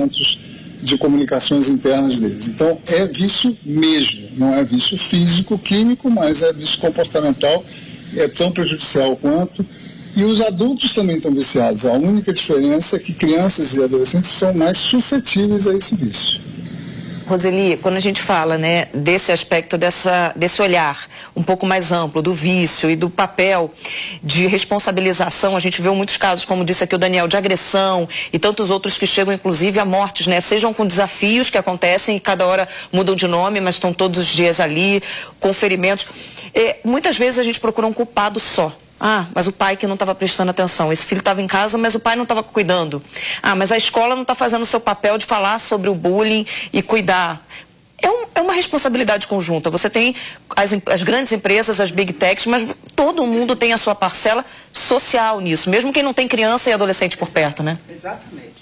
centros de comunicações internas deles. Então, é vício mesmo, não é vício físico, químico, mas é vício comportamental, é tão prejudicial quanto. E os adultos também estão viciados. A única diferença é que crianças e adolescentes são mais suscetíveis a esse vício. Roseli, quando a gente fala, né, desse aspecto, desse olhar um pouco mais amplo do vício e do papel de responsabilização, a gente vê muitos casos, como disse aqui o Daniel, de agressão e tantos outros que chegam inclusive a mortes, né, sejam com desafios que acontecem e cada hora mudam de nome, mas estão todos os dias ali, com ferimentos. Muitas vezes a gente procura um culpado só. Ah, mas o pai que não estava prestando atenção. Esse filho estava em casa, mas o pai não estava cuidando. Ah, mas a escola não está fazendo o seu papel de falar sobre o bullying e cuidar. É uma responsabilidade conjunta. Você tem as grandes empresas, as big techs, mas todo mundo tem a sua parcela social nisso, mesmo quem não tem criança e adolescente por perto, né? Exatamente.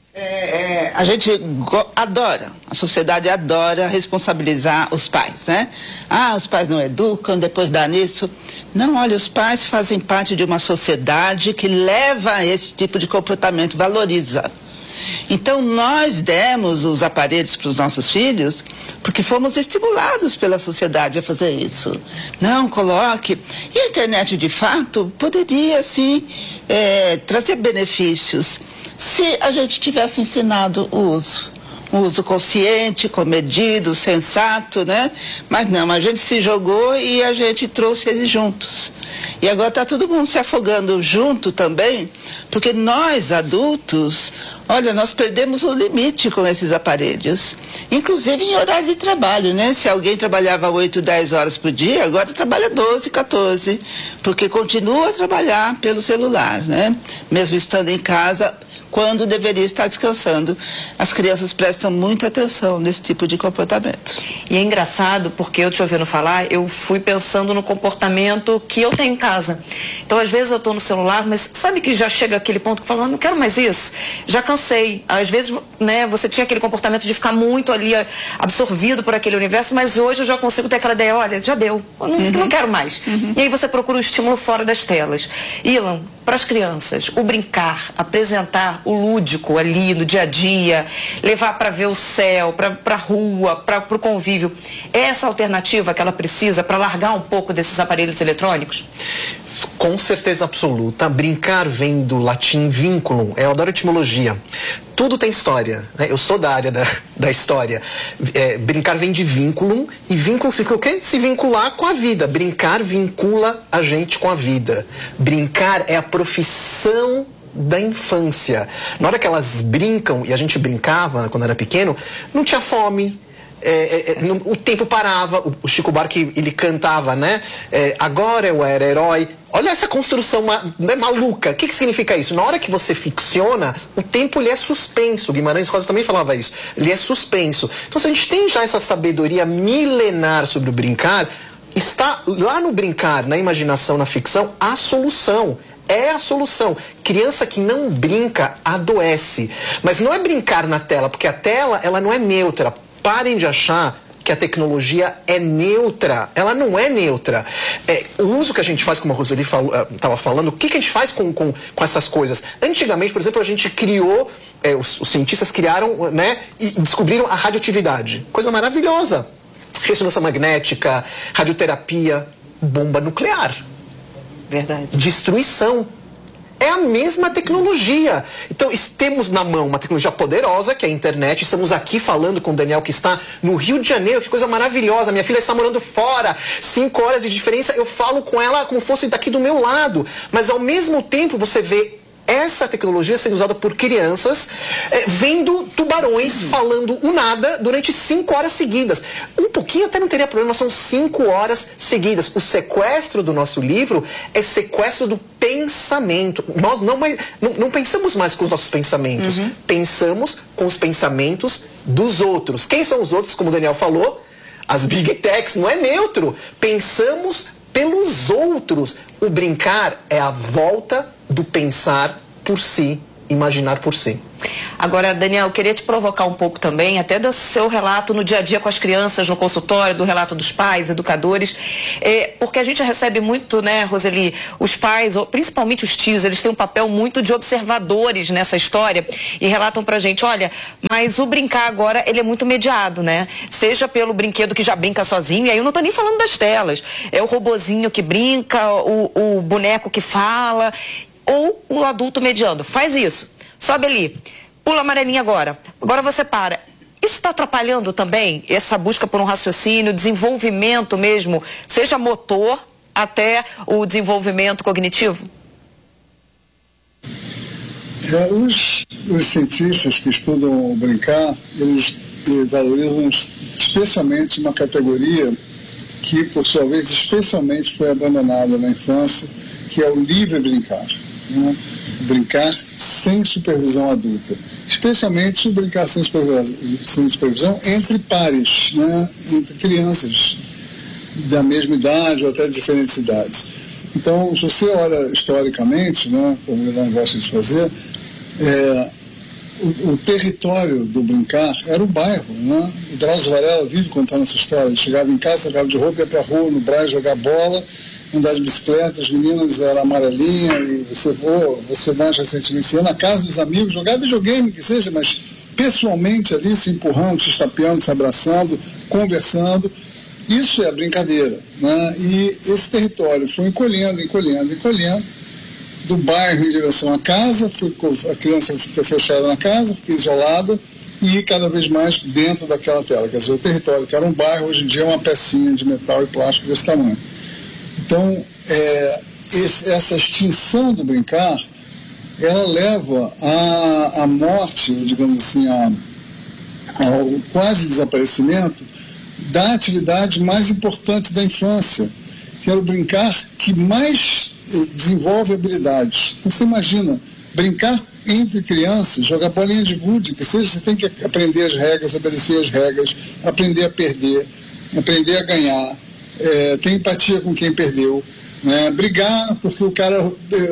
A gente adora, a sociedade adora responsabilizar os pais, né? Ah, os pais não educam, depois dá nisso. Não, olha, os pais fazem parte de uma sociedade que leva a esse tipo de comportamento, valoriza. Então, nós demos os aparelhos para os nossos filhos porque fomos estimulados pela sociedade a fazer isso. Não, coloque. E a internet, de fato, poderia, sim, trazer benefícios se a gente tivesse ensinado o uso. Um uso consciente, comedido, sensato, né? Mas não, a gente se jogou e a gente trouxe eles juntos. E agora está todo mundo se afogando junto também, porque nós, adultos, olha, nós perdemos o limite com esses aparelhos. Inclusive em horário de trabalho, né? Se alguém trabalhava 8, 10 horas por dia, agora trabalha 12, 14, porque continua a trabalhar pelo celular, né? Mesmo estando em casa, quando deveria estar descansando. As crianças prestam muita atenção nesse tipo de comportamento. E é engraçado, porque eu te ouvindo falar, eu fui pensando no comportamento que eu tenho em casa. Então, às vezes eu estou no celular, mas sabe que já chega aquele ponto que fala, não quero mais isso, já cansei. Às vezes, né, você tinha aquele comportamento de ficar muito ali absorvido por aquele universo, mas hoje eu já consigo ter aquela ideia, olha, já deu, eu não quero mais. E aí você procura um estímulo fora das telas. Ilan, para as crianças, o brincar, apresentar o lúdico ali no dia a dia, levar para ver o céu, para a rua, para o convívio, é essa alternativa que ela precisa para largar um pouco desses aparelhos eletrônicos? Com certeza absoluta. Brincar vem do latim vinculum, eu adoro etimologia. Tudo tem história, né? Eu sou da área da história. Brincar vem de vinculum, e vínculo significa o quê? Se vincular com a vida. Brincar vincula a gente com a vida. Brincar é a profissão da infância. Na hora que elas brincam, e a gente brincava quando era pequeno, não tinha fome. O tempo parava, o Chico Buarque, ele cantava, né? Agora eu era herói. Olha essa construção maluca. O que significa isso? Na hora que você ficciona, o tempo ele é suspenso. Guimarães Rosa também falava isso. Ele é suspenso. Então, se a gente tem já essa sabedoria milenar sobre o brincar, está lá no brincar, na imaginação, na ficção, a solução. É a solução. Criança que não brinca adoece. Mas não é brincar na tela, porque a tela ela não é neutra. Parem de achar que a tecnologia é neutra. Ela não é neutra. O uso que a gente faz, como a Roseli estava falando, o que a gente faz com essas coisas? Antigamente, por exemplo, a gente criou, os cientistas criaram, né, e descobriram a radioatividade. Coisa maravilhosa. Ressonância magnética, radioterapia, bomba nuclear. Verdade. Destruição. É a mesma tecnologia. Então, temos na mão uma tecnologia poderosa, que é a internet. Estamos aqui falando com o Daniel, que está no Rio de Janeiro. Que coisa maravilhosa. Minha filha está morando fora. 5 horas de diferença. Eu falo com ela como fosse daqui do meu lado. Mas, ao mesmo tempo, você vê essa tecnologia sendo usada por crianças, vendo tubarões falando o nada durante 5 horas seguidas. Um pouquinho até não teria problema, são 5 horas seguidas. O sequestro do nosso livro é sequestro do pensamento. Nós não pensamos mais com os nossos pensamentos, pensamos com os pensamentos dos outros. Quem são os outros, como o Daniel falou? As big techs, não é neutro. Pensamos pelos outros. O brincar é a volta do pensar por si imaginar por si. Agora, Daniel, eu queria te provocar um pouco também, até do seu relato no dia a dia com as crianças, no consultório, do relato dos pais, educadores, porque a gente recebe muito, né, Roseli, os pais, principalmente os tios, eles têm um papel muito de observadores nessa história e relatam pra gente, olha, mas o brincar agora, ele é muito mediado, né? Seja pelo brinquedo que já brinca sozinho, e aí eu não tô nem falando das telas, é o robozinho que brinca, o boneco que fala, ou o adulto mediando. Faz isso, sobe ali. Pula a amarelinha agora. Agora você para. Isso está atrapalhando também essa busca por um raciocínio, desenvolvimento mesmo, seja motor até o desenvolvimento cognitivo? Os cientistas que estudam o brincar, eles valorizam especialmente uma categoria que, por sua vez, especialmente foi abandonada na infância, que é o livre brincar, né? Brincar sem supervisão adulta. Especialmente o brincar sem supervisão entre pares, né? Entre crianças da mesma idade ou até de diferentes idades. Então, se você olha historicamente, né, como o Ilan gosta de fazer, o território do brincar era o bairro, né? O Drauzio Varela vive contando essa história. Ele chegava em casa, trocava de roupa, ia para a rua, no Brás, jogar bola, andar de bicicleta, as meninas eram amarelinha, e você mais recentemente ia na casa dos amigos, jogar videogame, que seja, mas pessoalmente ali, se empurrando, se estapeando, se abraçando, conversando. Isso é a brincadeira, né? E esse território foi encolhendo, do bairro em direção à casa, a criança ficou fechada na casa, ficou isolada, e cada vez mais dentro daquela tela. Quer dizer, o território que era um bairro, hoje em dia é uma pecinha de metal e plástico desse tamanho. Então, essa extinção do brincar, ela leva à morte, digamos assim, ao quase desaparecimento da atividade mais importante da infância, que era o brincar que mais desenvolve habilidades. Então, você imagina, brincar entre crianças, jogar bolinha de gude, que seja, você tem que aprender as regras, obedecer as regras, aprender a perder, aprender a ganhar, ter empatia com quem perdeu, né? Brigar porque o cara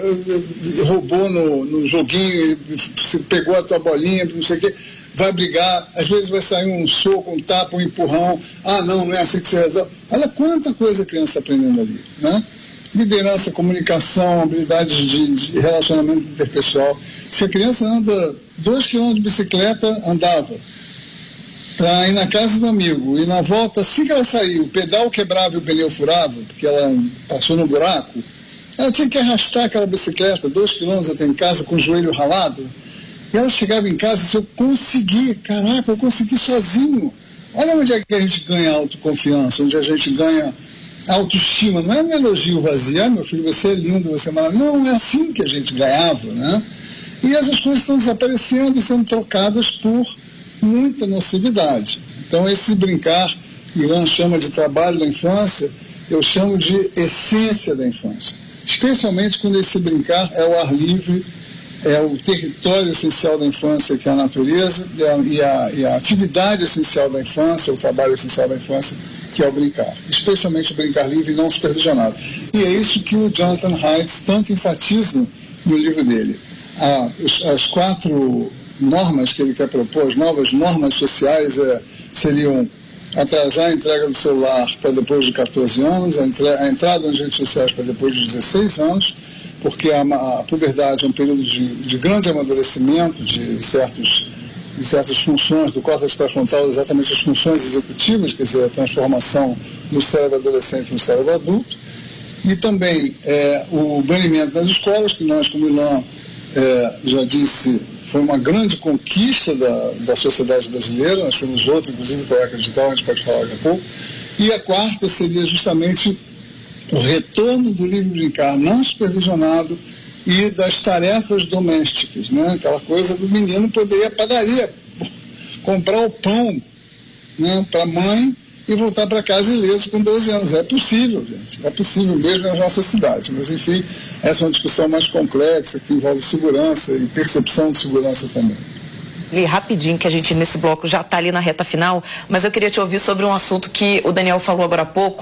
roubou no joguinho, ele pegou a tua bolinha, não sei o quê, vai brigar, às vezes vai sair um soco, um tapa, um empurrão, não é assim que se resolve. Olha quanta coisa a criança está aprendendo ali, né? Liderança, comunicação, habilidades de relacionamento interpessoal. Se a criança anda 2 km de bicicleta, andava para ir na casa do amigo, e na volta, assim que ela saiu, o pedal quebrava e o pneu furava, porque ela passou no buraco, ela tinha que arrastar aquela bicicleta 2 km até em casa com o joelho ralado, e ela chegava em casa e disse, eu consegui, caraca, eu consegui sozinho. Olha onde é que a gente ganha autoconfiança, onde a gente ganha autoestima, não é um elogio vazio, meu filho, você é lindo, você é maravilhoso. Não, é assim que a gente ganhava, né? E essas coisas estão desaparecendo e sendo trocadas por muita nocividade. Então, esse brincar, que o Ilan chama de trabalho da infância, eu chamo de essência da infância. Especialmente quando esse brincar é o ar livre, é o território essencial da infância, que é a natureza, e a atividade essencial da infância, o trabalho essencial da infância, que é o brincar. Especialmente o brincar livre e não supervisionado. E é isso que o Jonathan Haidt tanto enfatiza no livro dele. As 4 normas que ele quer propor, as novas normas sociais, seriam atrasar a entrega do celular para depois de 14 anos, a entrada nas redes sociais para depois de 16 anos, porque a puberdade é um período de grande amadurecimento de certas funções do córtex pré-frontal, exatamente as funções executivas, quer dizer, a transformação do cérebro adolescente no cérebro adulto, e também o banimento das escolas, que nós, como Ilan já disse, foi uma grande conquista da sociedade brasileira. Nós temos outra, inclusive, com a Eca Digital, a gente pode falar daqui a pouco. E a quarta seria justamente o retorno do livre brincar não supervisionado e das tarefas domésticas, né? Aquela coisa do menino poder ir à padaria, comprar o pão, né, para a mãe e voltar para casa ileso com 12 anos. É possível, gente. É possível mesmo na nossa cidade. Mas, enfim, essa é uma discussão mais complexa, que envolve segurança e percepção de segurança também. E rapidinho, que a gente nesse bloco já está ali na reta final, mas eu queria te ouvir sobre um assunto que o Daniel falou agora há pouco,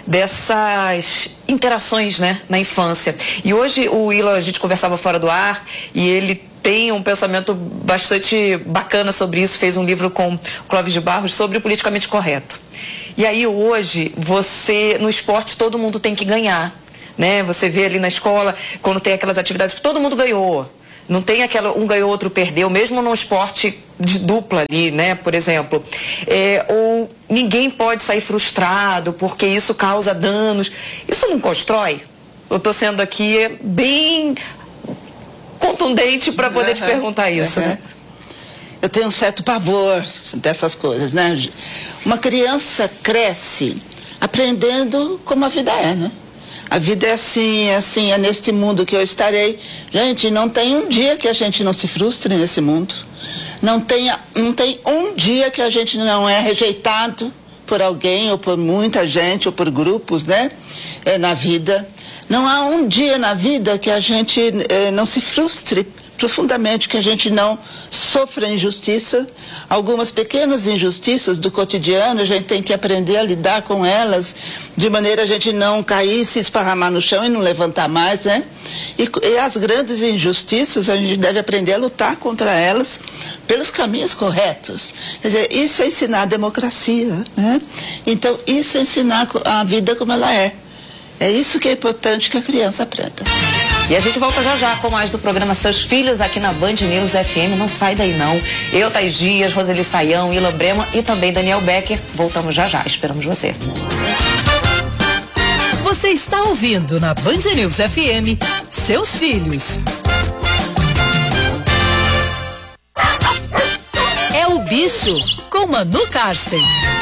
dessas interações, né, na infância. E hoje o Ilan, a gente conversava fora do ar, e ele tem um pensamento bastante bacana sobre isso, fez um livro com o Clóvis de Barros sobre o politicamente correto. E aí hoje, no esporte todo mundo tem que ganhar, né? Você vê ali na escola, quando tem aquelas atividades, todo mundo ganhou. Não tem aquela, um ganhou, outro perdeu, mesmo no esporte de dupla ali, né, por exemplo. Ou ninguém pode sair frustrado porque isso causa danos. Isso não constrói? Eu estou sendo aqui bem contundente para poder te perguntar isso, né? Eu tenho um certo pavor dessas coisas, né? Uma criança cresce aprendendo como a vida é, né? A vida é assim, é neste mundo que eu estarei. Gente, não tem um dia que a gente não se frustre nesse mundo. Não tem um dia que a gente não é rejeitado por alguém, ou por muita gente, ou por grupos, né? Na vida. Não há um dia na vida que a gente não se frustre profundamente, que a gente não sofra injustiça. Algumas pequenas injustiças do cotidiano, a gente tem que aprender a lidar com elas, de maneira a gente não cair, se esparramar no chão e não levantar mais, né? E as grandes injustiças, a gente deve aprender a lutar contra elas pelos caminhos corretos. Quer dizer, isso é ensinar a democracia, né? Então, isso é ensinar a vida como ela é. É isso que é importante que a criança aprenda. E a gente volta já com mais do programa Seus Filhos aqui na Band News FM. Não sai daí não. Eu, Thaís Dias, Roseli Saião, Ilan Brema e também Daniel Becker. Voltamos já. Esperamos você. Você está ouvindo na Band News FM Seus Filhos. É o Bicho com Manu Karsten.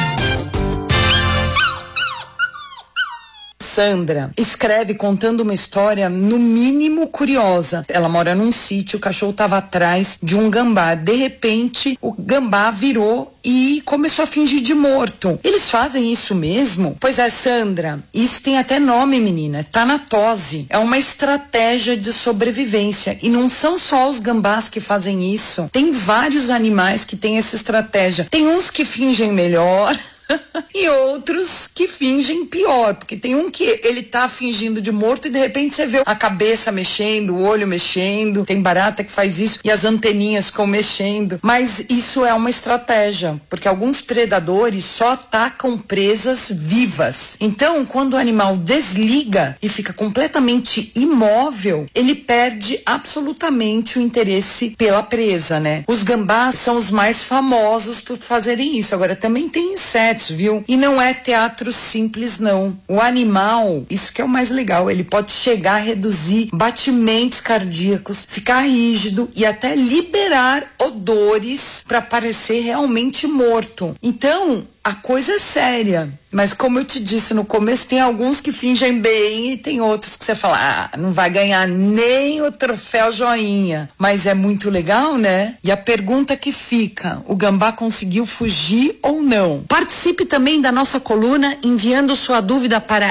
Sandra escreve contando uma história no mínimo curiosa. Ela mora num sítio, o cachorro estava atrás de um gambá. De repente, o gambá virou e começou a fingir de morto. Eles fazem isso mesmo? Pois é, Sandra, isso tem até nome, menina, tanatose. É uma estratégia de sobrevivência. E não são só os gambás que fazem isso. Tem vários animais que têm essa estratégia. Tem uns que fingem melhor e outros que fingem pior, porque tem um que ele tá fingindo de morto e de repente você vê a cabeça mexendo, o olho mexendo, tem barata que faz isso e as anteninhas ficam mexendo, mas isso é uma estratégia, porque alguns predadores só atacam presas vivas. Então, quando o animal desliga e fica completamente imóvel, ele perde absolutamente o interesse pela presa, né? Os gambás são os mais famosos por fazerem isso. Agora, também tem insetos, viu? E não é teatro simples, não. O animal, isso que é o mais legal, ele pode chegar a reduzir batimentos cardíacos, ficar rígido e até liberar odores para parecer realmente morto. Então, a coisa é séria, mas como eu te disse no começo, tem alguns que fingem bem e tem outros que você fala, não vai ganhar nem o troféu joinha, mas é muito legal, né? E a pergunta que fica, o gambá conseguiu fugir ou não? Participe também da nossa coluna enviando sua dúvida para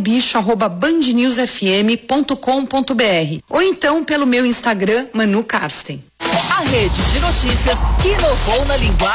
elbicho@bandnewsfm.com.br ou então pelo meu Instagram, Manu Karsten. A rede de notícias que inovou na linguagem